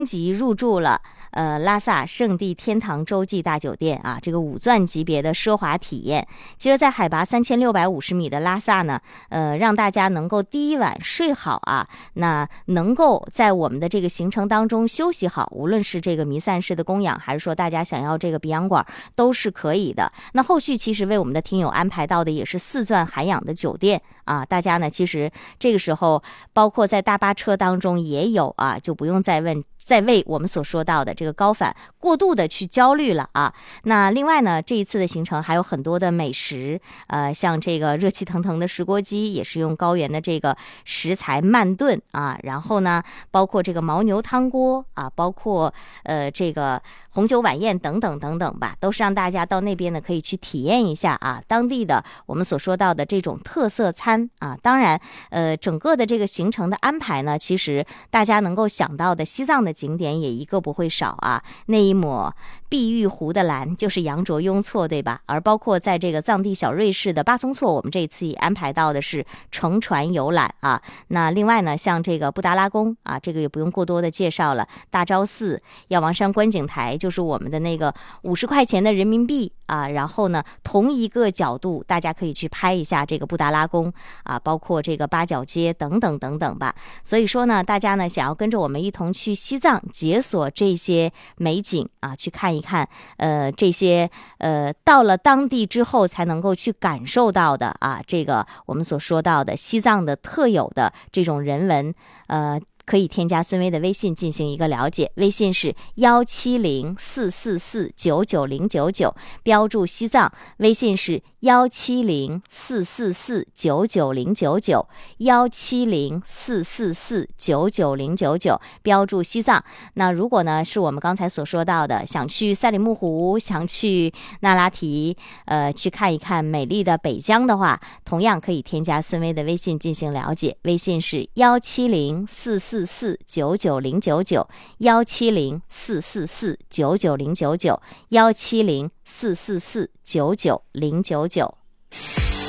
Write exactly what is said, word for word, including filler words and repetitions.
级入住了呃拉萨圣地天堂洲际大酒店啊，这个五钻级别的奢华体验。其实在海拔三千六百五十米的拉萨呢，呃让大家能够第一晚睡好啊，那能够在我们的这个行程当中休息好，无论是这个弥散式的供养，还是说大家想要这个鼻养管，都是可以的。那后续其实为我们的听友安排到的也是四钻涵养的酒店啊，大家呢其实这个时候包括在大巴车当中也有啊，就不用再问再为我们所说到的这个高反过度的去焦虑了啊。那另外呢，这一次的行程还有很多的美食，呃，像这个热气腾腾的石锅鸡，也是用高原的这个食材慢炖啊。然后呢，包括这个牦牛汤锅啊，包括呃这个红酒晚宴等等等等吧，都是让大家到那边呢可以去体验一下啊，当地的我们所说到的这种特色餐啊。当然，呃，整个的这个行程的安排呢，其实大家能够想到的西藏的景点也一个不会少啊，那一抹碧玉湖的蓝就是羊卓雍措，对吧？而包括在这个藏地小瑞士的巴松措，我们这次也安排到的是乘船游览啊。那另外呢，像这个布达拉宫啊，这个也不用过多的介绍了。大昭寺、药王山观景台，就是我们的那个五十块钱的人民币啊。然后呢，同一个角度，大家可以去拍一下这个布达拉宫啊，包括这个八角街等等等等吧。所以说呢，大家呢想要跟着我们一同去西藏解锁这些美景啊，去看一看，呃，这些呃到了当地之后才能够去感受到的啊，这个我们所说到的西藏的特有的这种人文，呃。可以添加孙薇的微信进行一个了解，微信是幺七零四四四九九零九九，标注西藏，微信是幺七零四四四九九零九九，幺七零四四四九九零九九，标注西藏。那如果呢是我们刚才所说到的，想去赛里木湖，想去那拉提，呃，去看一看美丽的北疆的话，同样可以添加孙薇的微信进行了解，微信是幺七零四四四九九零九九，幺七零四四四九九零九九，幺七零四四四九九零九九。